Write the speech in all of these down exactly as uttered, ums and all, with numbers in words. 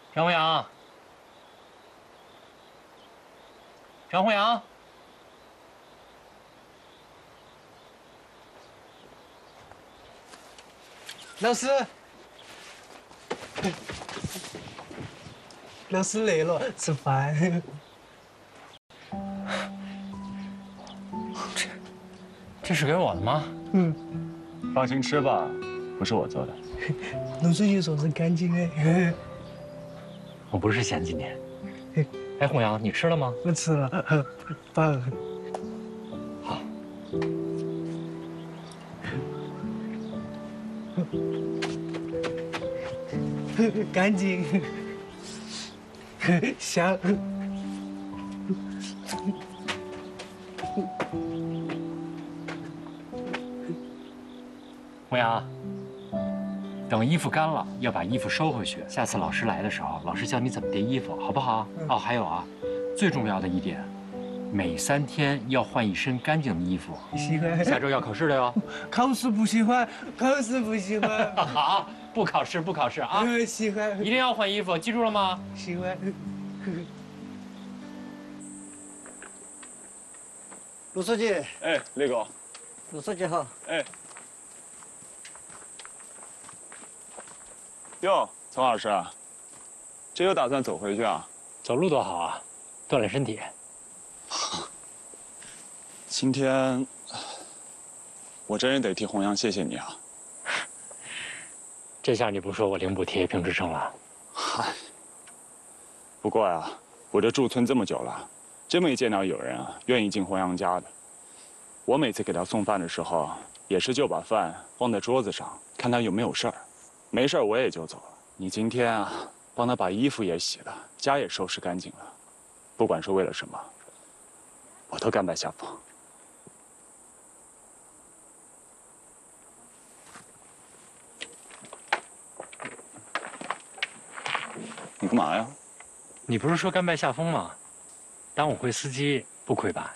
张弘阳，张弘阳， 老师，老师累了，吃饭。 这这是给我的吗？ 嗯， 放心吃吧，不是我做的。 卢书记说是干净的。 我不是嫌弃你。哎，弘阳，你吃了吗？ 我吃了，饱。 好。 干净，香。 弘阳，等衣服干了，要把衣服收回去。下次老师来的时候，老师教你怎么叠衣服，好不好？哦，还有啊，最重要的一点，每三天要换一身干净的衣服。 喜欢。 下周要考试了哟。 考试不喜欢，考试不喜欢。 好，不考试不考试啊。 喜欢。 一定要换衣服，记住了吗？ 喜欢。 卢书记。 哎，李狗。 卢书记好。 哎。哟，曹老师，这又打算走回去啊？ 走路多好啊，锻炼身体。 今天我真是得替弘阳谢谢你啊。 这下你不说我零补贴评职称了？ 嗨。不过呀，我这驻村这么久了，真没见到有人啊愿意进弘阳家的。我每次给他送饭的时候，也是就把饭放在桌子上，看他有没有事儿。没事儿我也就走了。你今天啊，帮他把衣服也洗了，家也收拾干净了，不管是为了什么，我都甘拜下风。你干嘛呀？ 你不是说甘拜下风吗？当我会司机不亏吧？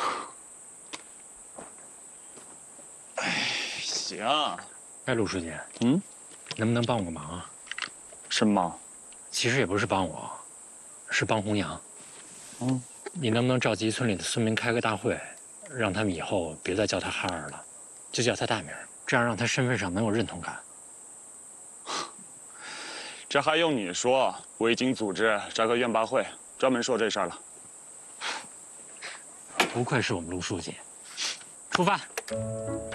哎，行。 哎，陆书记。 嗯。 能不能帮我个忙啊？ 什么忙？ 其实也不是帮我，是帮弘阳。 嗯。 你能不能召集村里的村民开个大会，让他们以后别再叫他哈儿了，就叫他大名，这样让他身份上能有认同感。 这还用你说？我已经组织召开院坝会，专门说这事儿了。 不愧是我们陆书记。出发。